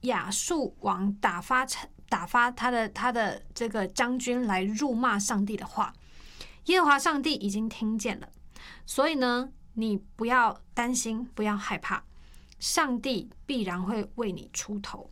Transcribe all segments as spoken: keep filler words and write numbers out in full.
亚述王打发打发他的他的这个将军来辱骂上帝的话，耶和华上帝已经听见了，所以呢，你不要担心，不要害怕，上帝必然会为你出头。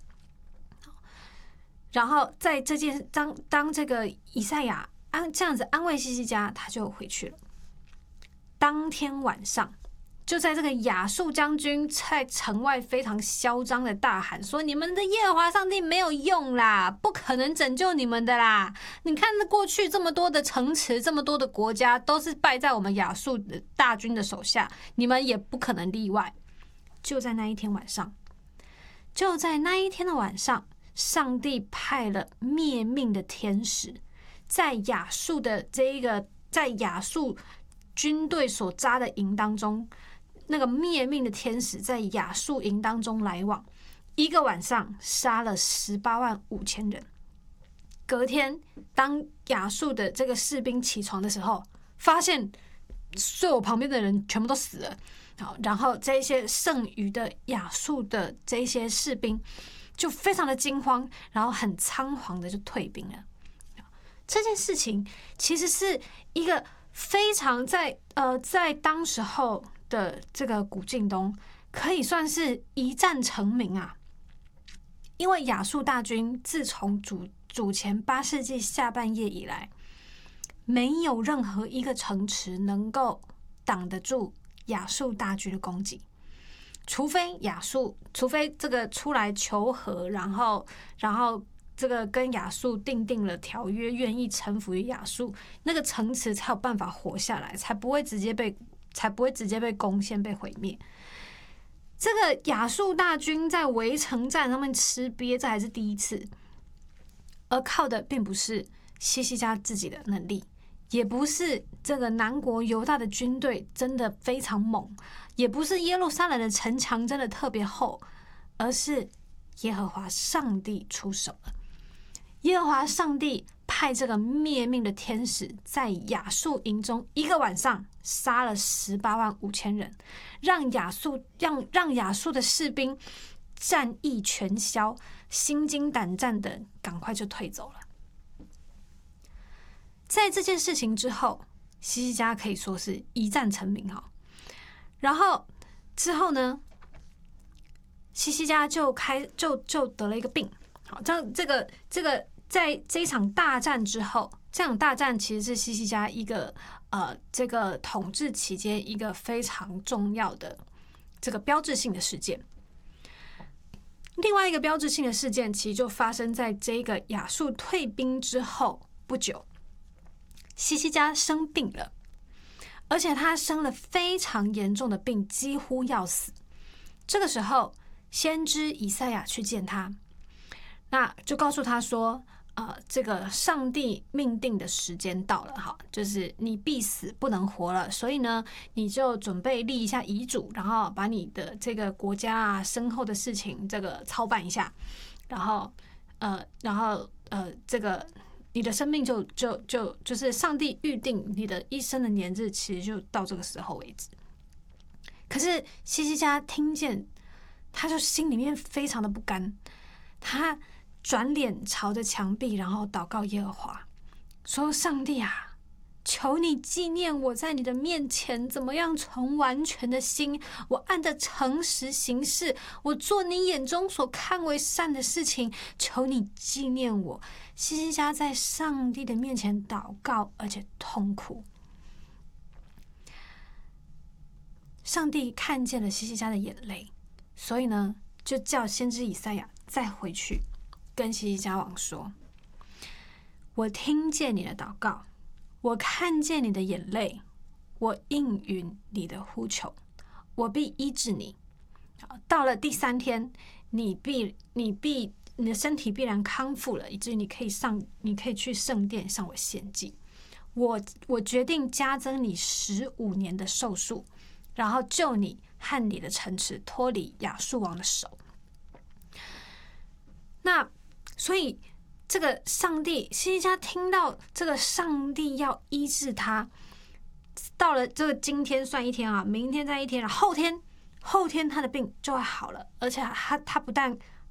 然后在这件当当这个以赛亚安这样子安慰西西家，他就回去了。当天晚上，就在这个亚述将军在城外非常嚣张的大喊说：“你们的耶和华上帝没有用啦，不可能拯救你们的啦！你看，过去这么多的城池，这么多的国家，都是败在我们亚述大军的手下，你们也不可能例外。”就在那一天晚上，就在那一天的晚上，上帝派了灭命的天使，在亚述的这一个在亚述军队所扎的营当中，那个灭命的天使在亚述营当中来往，一个晚上杀了十八万五千人。隔天，当亚述的这个士兵起床的时候，发现睡我旁边的人全部都死了。好，然后这些剩余的亚述的这些士兵就非常的惊慌，然后很仓皇的就退兵了。这件事情其实是一个非常在呃在当时候的这个古近东可以算是一战成名啊，因为亚述大军自从主主前八世纪下半叶以来，没有任何一个城池能够挡得住亚述大军的攻击，除非亚述，除非这个出来求和，然后然后这个跟亚述订定了条约，愿意臣服于亚述，那个城池才有办法活下来，才不会直接被才不会直接被攻陷、被毁灭。这个亚述大军在围城战上面吃瘪，这还是第一次，而靠的并不是西西家自己的能力，也不是这个南国犹大的军队真的非常猛，也不是耶路撒冷的城墙真的特别厚，而是耶和华上帝出手了。耶和华上帝派这个灭命的天使在亚述营中一个晚上杀了十八万五千人，让亚述让让亚述的士兵战意全消，心惊胆战的赶快就退走了。在这件事情之后，西西家可以说是一战成名哈。然后之后呢，西西家就开就就得了一个病。好，这这个这个在这一场大战之后，这场大战其实是西西家一个呃这个统治期间一个非常重要的这个标志性的事件。另外一个标志性的事件，其实就发生在这个亚述退兵之后不久。西西家生病了，而且他生了非常严重的病，几乎要死。这个时候，先知以赛亚去见他，那就告诉他说：“呃，这个上帝命定的时间到了，哈，就是你必死，不能活了。所以呢，你就准备立一下遗嘱，然后把你的这个国家啊、身后的事情这个操办一下，然后呃，然后呃，这个。”你的生命就就就就是上帝预定你的一生的年日，其实就到这个时候为止。可是西西家听见，他就心里面非常的不甘，他转脸朝着墙壁，然后祷告耶和华，说：“上帝啊，求你纪念我在你的面前怎么样存完全的心，我按着诚实行事，我做你眼中所看为善的事情，求你纪念我。”西西家在上帝的面前祷告，而且痛哭。上帝看见了西西家的眼泪，所以呢，就叫先知以赛亚再回去跟西西家王说：“我听见你的祷告，我看见你的眼泪，我应允你的呼求，我必医治你。到了第三天，你必你必。”你的身体必然康复了，以至于你可以上，你可以去圣殿向我献祭。我我决定加增你十五年的寿数，然后救你和你的城池脱离亚述王的手。那所以这个上帝，西西家听到这个上帝要医治他，到了这个今天算一天啊，明天再一天，后天后天他的病就会好了，而且他他不但